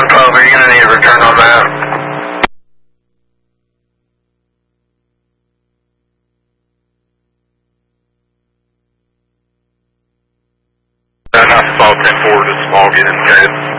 112, are you going to need a return on that? Not small 10-4, just small, get indicated.